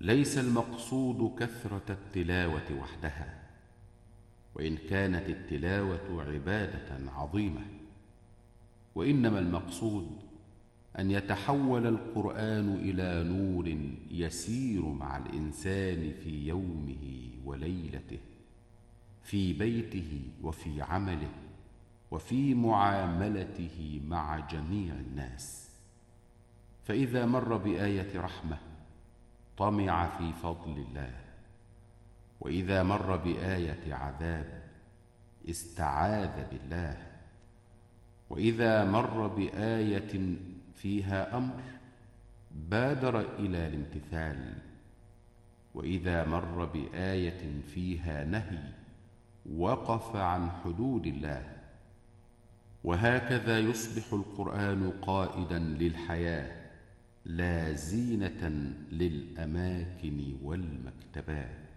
ليس المقصود كثرة التلاوة وحدها، وإن كانت التلاوة عبادة عظيمة، وإنما المقصود أن يتحول القرآن إلى نور يسير مع الإنسان في يومه وليلته، في بيته وفي عمله وفي معاملته مع جميع الناس. فإذا مر بآية رحمة طمع في فضل الله، وإذا مر بآية عذاب استعاذ بالله، وإذا مر بآية فيها أمر بادر إلى الامتثال، وإذا مر بآية فيها نهي وقف عن حدود الله. وهكذا يصبح القرآن قائدا للحياة لا زينة للأماكن والمكتبات.